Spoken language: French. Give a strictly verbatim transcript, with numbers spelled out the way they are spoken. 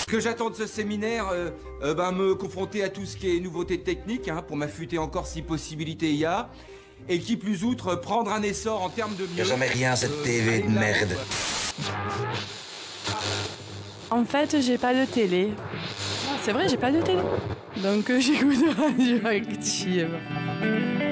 Que j'attends de ce séminaire, euh, euh, ben, me confronter à tout ce qui est nouveauté technique, hein, pour m'affûter encore si possibilité il y a. Et qui plus outre, prendre un essor en termes de mieux. Y'a jamais rien cette euh, T V de aller merde. En fait, j'ai pas de télé. C'est vrai, j'ai pas de télé. Donc j'écoute Radio Active.